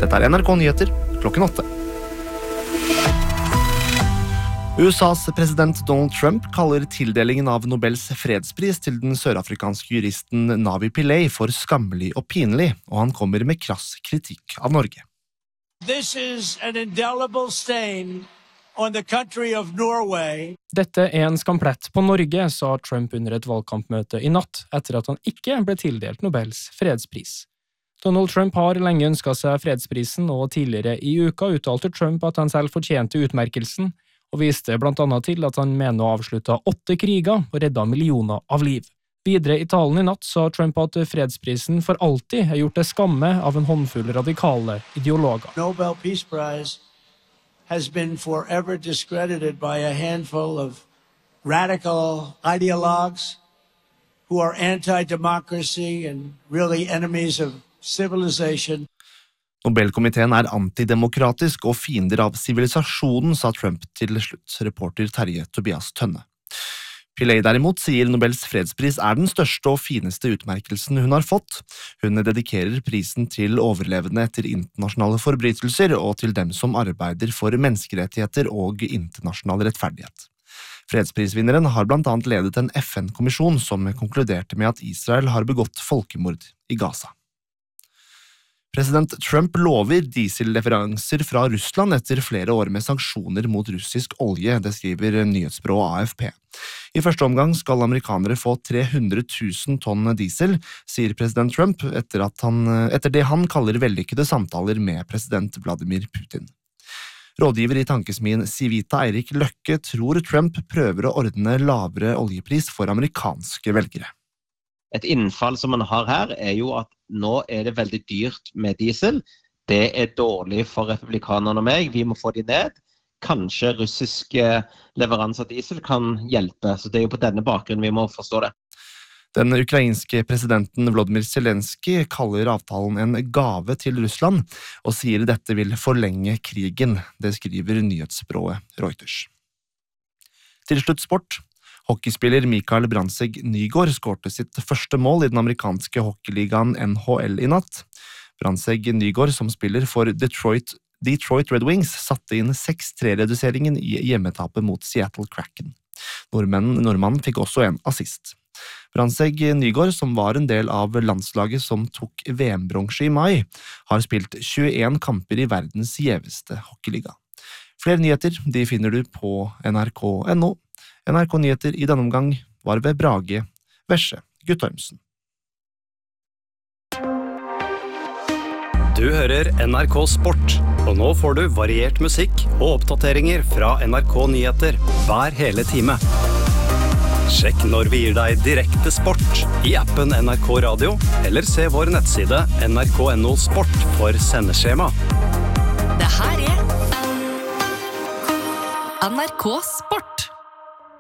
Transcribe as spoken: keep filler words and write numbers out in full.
Dette er N R K Nyheter klokken åtte. U S A's president Donald Trump kaller tildelingen av Nobels fredspris til den sørafrikanske juristen Navi Pillay for skammelig og pinlig, og han kommer med krass kritikk av Norge. This is an indelible stain on the country of Norway. Dette er en skamplett på Norge, sa Trump under et valgkampmøte i natt, etter at han ikke ble tildelt Nobels fredspris. Donald Trump har lenge ønsket seg fredsprisen, og tidligere i uka uttalte Trump at han selv fortjente utmerkelsen, og viste blant annet til at han mener å avslutte åtte kriger og redda millioner av liv. Videre i talen i natt sa Trump at fredsprisen for alltid er gjort til skamme av en håndfull radikale ideologer. Nobel Peace Prize has been forever discredited by a handful of radical ideologues who are anti-democracy and really enemies of civilization. Nobelkomiteen er antidemokratisk og fiender av sivilisasjonen, sa Trump til slutt, reporter Terje Tobias Tønne. Pillay derimot sier Nobels fredspris er den største og fineste utmerkelsen hun har fått. Hun dedikerer prisen til overlevende etter internasjonale forbrytelser og til dem som arbeider for menneskerettigheter og internasjonal rettferdighet. Fredsprisvinneren har blant annet ledet en F N-kommisjon som konkluderte med at Israel har begått folkemord i Gaza. President Trump lover dieselleveranser fra Russland etter flere år med sanksjoner mot russisk olje, det skriver nyhetsbyrået A F P. I første omgang skal amerikanere få tre hundre tusen tonn diesel, sier president Trump etter, at han, etter det han kaller vellykkede samtaler med president Vladimir Putin. Rådgiver i tankesmien Civita Eirik Løkke tror Trump prøver å ordne lavere oljepris for amerikanske velgere. Et innfall som man har her er jo at nå er det veldig dyrt med diesel. Det er dårlig for republikanerne og meg. Vi må få de ned. Kanskje russiske leveranser av diesel kan hjelpe. Så det er jo på denne bakgrunnen vi må forstå det. Den ukrainske presidenten Volodymyr Zelenskyj kaller avtalen en gave til Russland, og sier dette vil forlenge krigen. Det skriver nyhetsbyrået Reuters. Til slutt sport. Hockeyspiller Mikael Brandtzæg Nygaard skårte sitt første mål i den amerikanske hockeyligaen N H L i natt. Brandtzæg Nygaard, som spiller for Detroit, Detroit Red Wings, satte inn seks tre-reduseringen i hjemmetapet mot Seattle Kraken. Nordmannen, nordmannen fikk også en assist. Brandtzæg Nygaard, som var en del av landslaget som tok V M-bronse i mai, har spilt tjueen kamper i verdens gjeveste hockeyliga. Flere nyheter de finner du på N R K punktum N O. N R K Nyheter i denne omgang var ved Brage Vesje Guttormsen. Du hører N R K Sport, og nå får du variert musikk og oppdateringer fra N R K Nyheter hver hele time. Sjekk når vi gir deg direkte sport i appen N R K Radio, eller se vår nettside N R K punktum N O Sport for sendeskjema. Det her er N R K Sport.